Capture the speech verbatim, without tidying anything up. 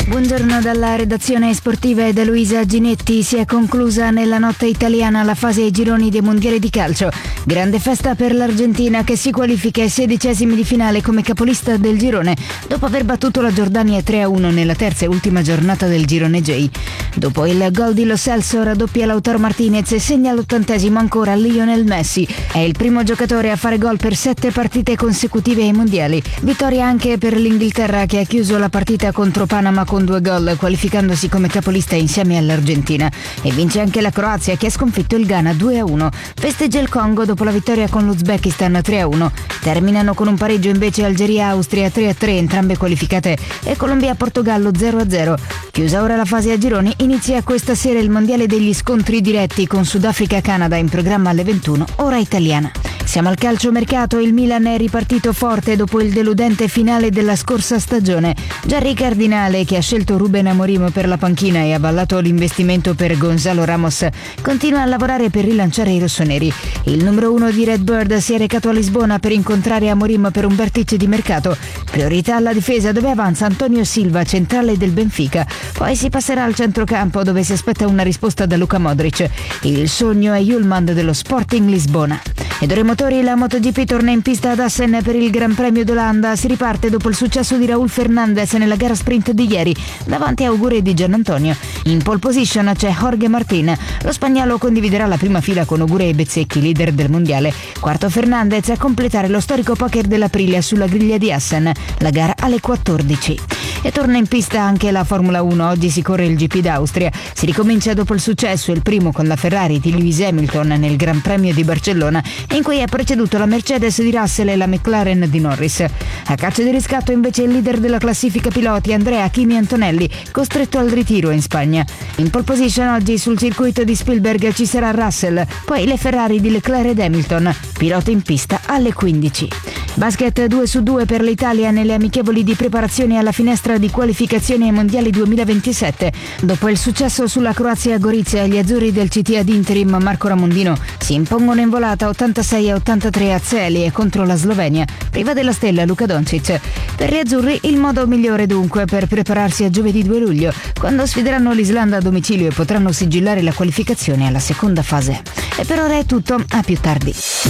Buongiorno dalla redazione sportiva e da Luisa Ginetti. Si è conclusa nella notte italiana la fase ai gironi dei mondiali di calcio. Grande festa per l'Argentina che si qualifica ai sedicesimi di finale come capolista del girone dopo aver battuto la Giordania tre a uno nella terza e ultima giornata del girone J. Dopo il gol di Lo Celso raddoppia Lautaro Martinez e segna all'ottantesimo ancora Lionel Messi. È il primo giocatore a fare gol per sette partite consecutive ai mondiali. Vittoria anche per l'Inghilterra che ha chiuso la partita contro Panama con due gol, qualificandosi come capolista insieme all'Argentina. E vince anche la Croazia che ha sconfitto il Ghana due a uno. Festeggia il Congo dopo la vittoria con l'Uzbekistan tre a uno. Terminano con un pareggio invece Algeria-Austria tre a tre, entrambe qualificate, e Colombia-Portogallo zero a zero. Chiusa ora la fase a gironi, inizia questa sera il mondiale degli scontri diretti con Sudafrica-Canada in programma alle ventuno, ora italiana. Siamo al calciomercato, il Milan è ripartito forte dopo il deludente finale della scorsa stagione. Gianni Cardinale, che ha scelto Ruben Amorim per la panchina e ha avallato l'investimento per Gonzalo Ramos, continua a lavorare per rilanciare i rossoneri. Il numero uno di Redbird si è recato a Lisbona per incontrare Amorim per un vertice di mercato. Priorità alla difesa dove avanza Antonio Silva, centrale del Benfica. Poi si passerà al centrocampo dove si aspetta una risposta da Luka Modric. Il sogno è Yulman dello Sporting Lisbona. Ed ora i motori, la MotoGP torna in pista ad Assen per il Gran Premio d'Olanda. Si riparte dopo il successo di Raúl Fernández nella gara sprint di ieri davanti a Auguri di Giannantonio. In pole position c'è Jorge Martin. Lo spagnolo condividerà la prima fila con Ogier e Bezzecchi, leader del mondiale. Quarto Fernández a completare lo storico poker dell'Aprilia sulla griglia di Assen. La gara alle quattordici. E torna in pista anche la Formula uno. Oggi si corre il G P d'Austria. Si ricomincia dopo il successo, il primo con la Ferrari di Lewis Hamilton nel Gran Premio di Barcellona, in cui ha preceduto la Mercedes di Russell e la McLaren di Norris. A calcio di riscatto invece il leader della classifica piloti Andrea Kimi Antonelli, costretto al ritiro in Spagna. In pole position oggi sul circuito di Spielberg ci sarà Russell, poi le Ferrari di Leclerc ed Hamilton. Pilota in pista alle quindici. Basket due su due per l'Italia nelle amichevoli di preparazione alla finestra di qualificazione ai mondiali duemilaventisette. Dopo il successo sulla Croazia a Gorizia, gli azzurri del C T ad interim Marco Ramondino si impongono in volata ottantasei a ottantatré a Zeli e contro la Slovenia, priva della stella Luka Doncic. Per gli azzurri il modo migliore dunque per prepararsi a giovedì due luglio, quando sfideranno l'Islanda a domicilio e potranno sigillare la qualificazione alla seconda fase. E per ora è tutto, a più tardi.